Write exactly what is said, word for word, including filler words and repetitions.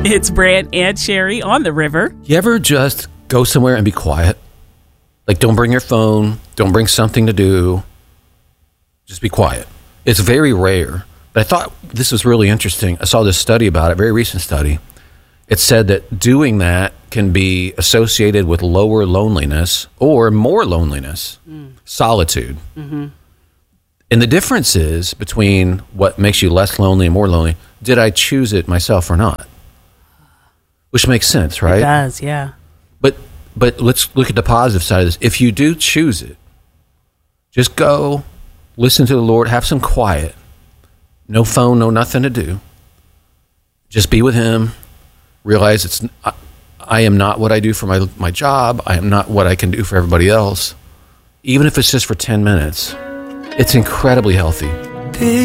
It's Brant and Sherry on the river. You ever just go somewhere and be quiet? Like, don't bring your phone, don't bring something to do. Just be quiet. It's very rare. But I thought this was really interesting. I saw this study about it, very recent study. It said that doing that can be associated with lower loneliness or more loneliness, mm. solitude. Mm-hmm. And the difference is between what makes you less lonely and more lonely. Did I choose it myself or not? Which makes sense, right? It does, yeah. But but let's look at the positive side of this. If you do choose it, just go, listen to the Lord, have some quiet. No phone, no nothing to do. Just be with Him. Realize it's I, I am not what I do for my my job. I am not what I can do for everybody else. Even if it's just for ten minutes, it's incredibly healthy.